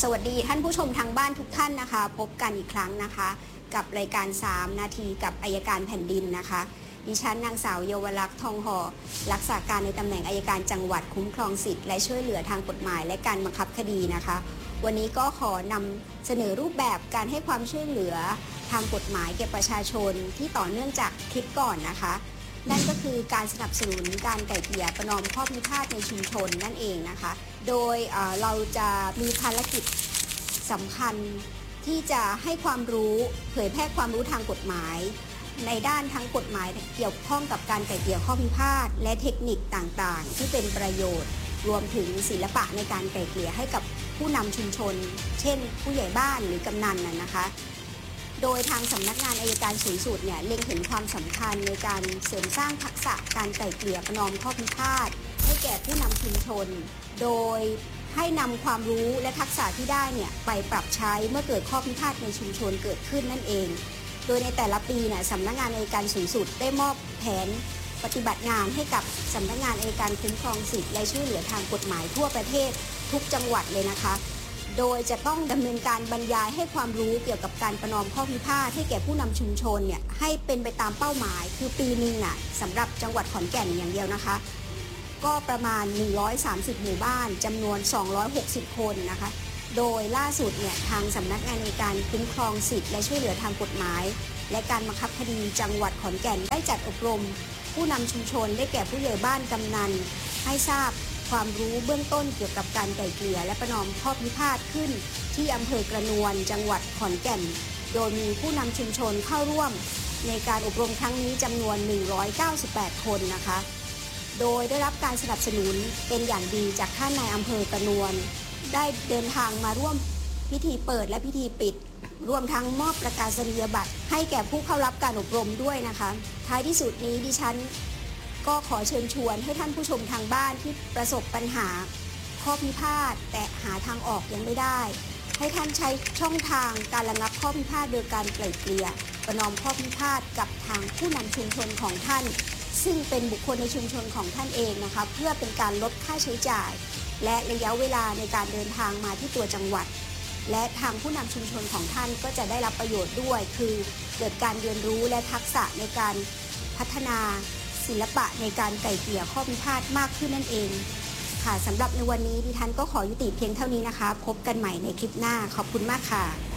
สวัสดีท่านผู้ชมทางบ้านทุกท่านนะคะพบกันอีกครั้งนะคะกับรายการ3นาทีกับอัยการแผ่นดินนะคะดิฉันนางสาวเยาวลักษณ์ทองห่อรักษาการในตำแหน่งอัยการจังหวัดคุ้มครองสิทธิ์และช่วยเหลือทางกฎหมายและการบังคับคดีนะคะวันนี้ก็ขอนำเสนอรูปแบบการให้ความช่วยเหลือทางกฎหมายแก่ประชาชนที่ต่อเนื่องจากคลิปก่อนนะคะนั่นก็คือการสนับสนุนการไกล่เกลี่ยประนอมข้อพิพาทในชุมชนนั่นเองนะคะโดยเราจะมีภารกิจสำคัญที่จะให้ความรู้เผยแพร่ความรู้ทางกฎหมายในด้านทั้งกฎหมายเกี่ยวข้องกับการไกล่เกลี่ยข้อพิพาทและเทคนิคต่างๆที่เป็นประโยชน์รวมถึงศิลปะในการไกล่เกลี่ยให้กับผู้นำชุมชนเช่นผู้ใหญ่บ้านหรือกำนันนะคะโดยทางสำนักงานอัยการสูงสุดเนี่ยเล็งเห็นความสำคัญในการเสริมสร้างทักษะการไกล่เกลี่ยประนอมข้อพิพาทให้แก่ผู้นำชุมชนโดยให้นำความรู้และทักษะที่ได้เนี่ยไปปรับใช้เมื่อเกิดข้อพิพาทในชุมชนเกิดขึ้นนั่นเองโดยในแต่ละปีเนี่ยสำนักงานอัยการสูงสุดได้มอบแผนปฏิบัติงานให้กับสำนักงานอัยการคุ้มครองสิทธิและช่วยเหลือทางกฎหมายทั่วประเทศทุกจังหวัดเลยนะคะโดยจะต้องดำเนินการบรรยายให้ความรู้เกี่ยวกับการประนอมข้อพิพาทให้แก่ผู้นำชุมชนเนี่ยให้เป็นไปตามเป้าหมายคือปีนึงน่ะสำหรับจังหวัดขอนแก่นอย่างเดียวนะคะก็ประมาณ130หมู่บ้านจำนวน260คนนะคะโดยล่าสุดเนี่ยทางสำนักงานในการคุ้มครองสิทธิและช่วยเหลือทางกฎหมายและการบังคับคดีจังหวัดขอนแก่นได้จัดอบรมผู้นำชุมชนได้แก่ผู้ใหญ่บ้านกำนันให้ทราบความรู้เบื้องต้นเกี่ยวกับการไกล่เกลี่ยและประนอมข้อพิพาทขึ้นที่อำเภอกระนวนจังหวัดขอนแก่นโดยมีผู้นำชุมชนเข้าร่วมในการอบรมครั้งนี้จำนวน198คนนะคะโดยได้รับการสนับสนุนเป็นอย่างดีจากท่านนายอำเภอกระนวนได้เดินทางมาร่วมพิธีเปิดและพิธีปิดรวมทั้งมอบประกาศนียบัตรให้แก่ผู้เข้ารับการอบรมด้วยนะคะท้ายที่สุดนี้ดิฉันก็ขอเชิญชวนให้ท่านผู้ชมทางบ้านที่ประสบปัญหาข้อพิพาทแต่หาทางออกยังไม่ได้ให้ท่านใช้ช่องทางการระงับข้อพิพาทโดยการไกล่เกลี่ยประนอมข้อพิพาทกับทางผู้นำชุมชนของท่านซึ่งเป็นบุคคลในชุมชนของท่านเองนะคะเพื่อเป็นการลดค่าใช้จ่ายและระยะเวลาในการเดินทางมาที่ตัวจังหวัดและทางผู้นำชุมชนของท่านก็จะได้รับประโยชน์ด้วยคือเกิดการเรียนรู้และทักษะในการพัฒนาศิลปะในการไกล่เกลี่ยข้อพิพาทมากขึ้นนั่นเองค่ะสำหรับในวันนี้ดิฉันก็ขอยุติเพียงเท่านี้นะคะพบกันใหม่ในคลิปหน้าขอบคุณมากค่ะ